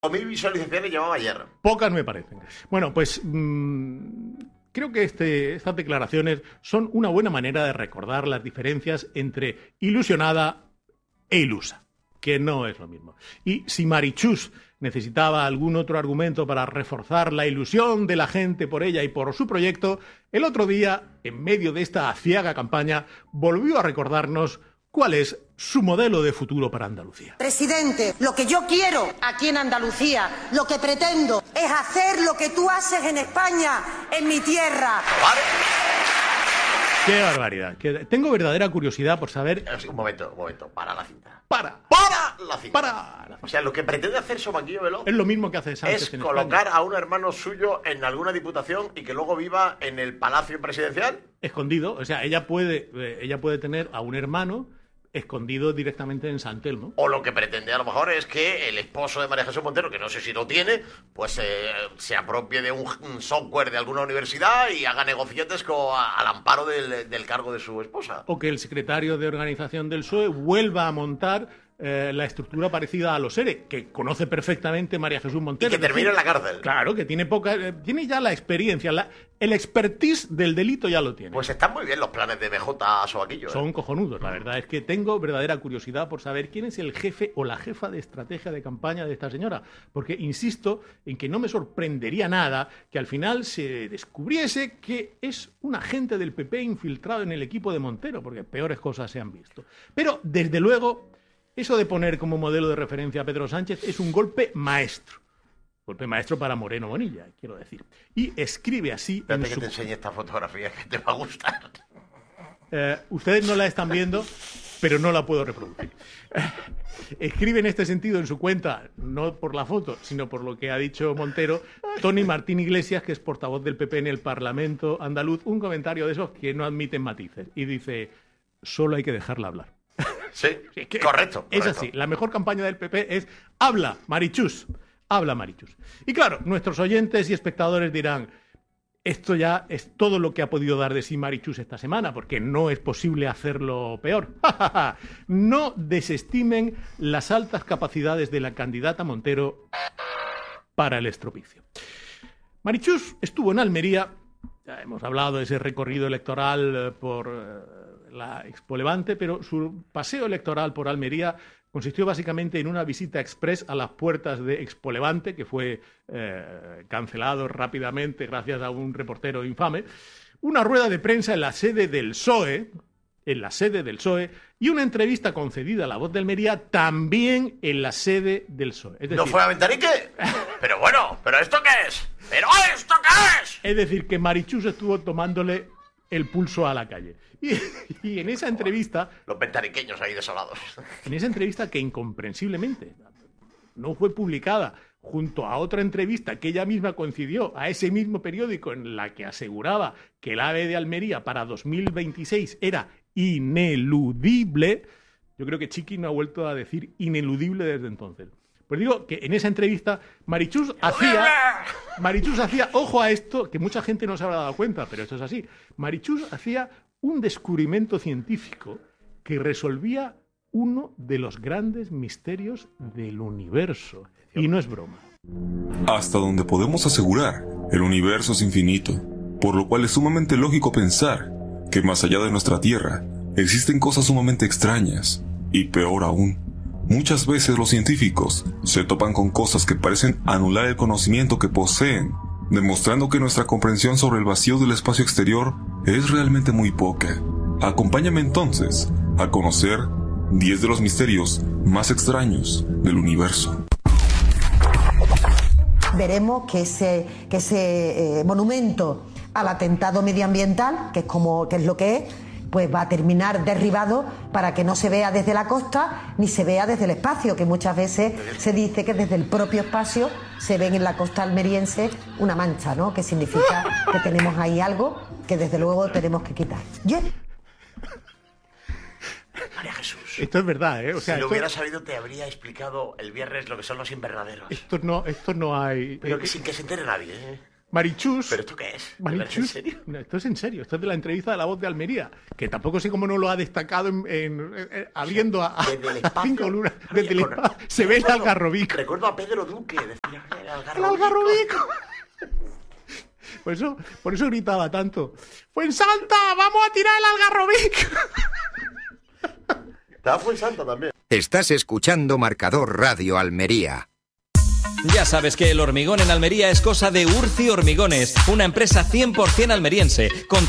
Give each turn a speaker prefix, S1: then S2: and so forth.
S1: 5.000 visualizaciones llevaba ayer.
S2: Pocas me parecen. Bueno, pues creo que estas declaraciones son una buena manera de recordar las diferencias entre ilusionada e ilusa, que no es lo mismo. Y si Marichus necesitaba algún otro argumento para reforzar la ilusión de la gente por ella y por su proyecto, el otro día, en medio de esta aciaga campaña, volvió a recordarnos cuál es su modelo de futuro para Andalucía.
S3: Presidente, lo que yo quiero aquí en Andalucía, lo que pretendo, es hacer lo que tú haces en España, en mi tierra.
S1: ¿Vale?
S2: ¡Qué barbaridad! Tengo verdadera curiosidad por saber...
S1: Un momento, para la cinta.
S2: ¡Para
S1: la cinta!
S2: ¡Para la cinta!
S1: O sea, lo que pretende hacer Somaquillo Veloz
S2: es lo mismo que hace Sánchez
S1: es
S2: en
S1: colocar
S2: España.
S1: a un hermano suyo en alguna diputación y que luego viva en el Palacio Presidencial.
S2: Escondido. O sea, ella puede tener a un hermano escondido directamente en San Telmo.
S1: O lo que pretende a lo mejor es que el esposo de María Jesús Montero, que no sé si lo tiene, pues se apropie de un software de alguna universidad y haga negocietes al amparo del cargo de su esposa.
S2: O que el secretario de organización del PSOE vuelva a montar la estructura parecida a los ERE, que conoce perfectamente María Jesús Montero.
S1: Y que termine en la cárcel.
S2: Claro, que tiene ya la experiencia, el expertise del delito ya lo tiene.
S1: Pues están muy bien los planes de BJ Sobaquillo.
S2: Son cojonudos, la verdad. Es que tengo verdadera curiosidad por saber quién es el jefe o la jefa de estrategia de campaña de esta señora. Porque insisto en que no me sorprendería nada que al final se descubriese que es un agente del PP infiltrado en el equipo de Montero, porque peores cosas se han visto. Pero, desde luego, eso de poner como modelo de referencia a Pedro Sánchez es un golpe maestro. Golpe maestro para Moreno Bonilla, quiero decir. Y escribe así...
S1: Espérate que te enseñe esta fotografía que te va a gustar.
S2: Ustedes no la están viendo, pero no la puedo reproducir. Escribe en este sentido en su cuenta, no por la foto, sino por lo que ha dicho Montero, Tony Martín Iglesias, que es portavoz del PP en el Parlamento andaluz, un comentario de esos que no admiten matices. Y dice, solo hay que dejarla hablar.
S1: Sí, correcto.
S2: Es así, la mejor campaña del PP es habla, Marichus. Habla, Marichus. Y claro, nuestros oyentes y espectadores dirán, esto ya es todo lo que ha podido dar de sí Marichus esta semana, porque no es posible hacerlo peor. No desestimen las altas capacidades de la candidata Montero para el estropicio. Marichus estuvo en Almería, ya hemos hablado de ese recorrido electoral por la Expo Levante, pero su paseo electoral por Almería consistió básicamente en una visita express a las puertas de Expo Levante, que fue cancelado rápidamente gracias a un reportero infame, una rueda de prensa en la sede del PSOE, y una entrevista concedida a La Voz de Almería también en la sede del PSOE. Es decir,
S1: ¿no fue a Ventanique? Pero bueno, ¿pero esto qué es? ¿Pero esto qué es?
S2: Es decir, que Marichus estuvo tomándole el pulso a la calle. Y en esa entrevista...
S1: Los ventaniqueños ahí desolados.
S2: En esa entrevista que incomprensiblemente no fue publicada junto a otra entrevista que ella misma coincidió a ese mismo periódico en la que aseguraba que el AVE de Almería para 2026 era ineludible, yo creo que Chiqui no ha vuelto a decir ineludible desde entonces. Pues digo que en esa entrevista Marichus hacía, ojo a esto, que mucha gente no se habrá dado cuenta, pero esto es así, Marichus hacía un descubrimiento científico que resolvía uno de los grandes misterios del universo. Y no es broma.
S4: Hasta donde podemos asegurar, el universo es infinito, por lo cual es sumamente lógico pensar que más allá de nuestra Tierra existen cosas sumamente extrañas. Y peor aún, muchas veces los científicos se topan con cosas que parecen anular el conocimiento que poseen, demostrando que nuestra comprensión sobre el vacío del espacio exterior es realmente muy poca. Acompáñame entonces a conocer 10 de los misterios más extraños del universo.
S3: Veremos que ese monumento al atentado medioambiental, que es lo que es, pues va a terminar derribado para que no se vea desde la costa ni se vea desde el espacio, que muchas veces se dice que desde el propio espacio se ven en la costa almeriense una mancha, ¿no? Que significa que tenemos ahí algo que desde luego tenemos que quitar.
S1: María Jesús.
S2: Esto es verdad, ¿eh? O sea,
S1: si lo hubiera sabido te habría explicado el viernes lo que son los invernaderos.
S2: Esto no hay...
S1: Pero que sin que se entere nadie, ¿eh?
S2: Marichus.
S1: ¿Pero esto qué es?
S2: Marichus.
S1: ¿En serio?
S2: No, esto es en serio. Esto es de la entrevista de La Voz de Almería, que tampoco sé cómo no lo ha destacado habiendo a
S1: Desde el espacio.
S2: 5 lunas. Desde el espacio. Se ve el algarrobico.
S1: Recuerdo a Pedro Duque. Decía,
S2: ¡El algarrobico! Por eso gritaba tanto. ¡Fuensanta, vamos a tirar el algarrobico!
S1: Estaba Fuensanta también.
S5: Estás escuchando Marcador Radio Almería.
S6: Ya sabes que el hormigón en Almería es cosa de Urci Hormigones, una empresa 100% almeriense, con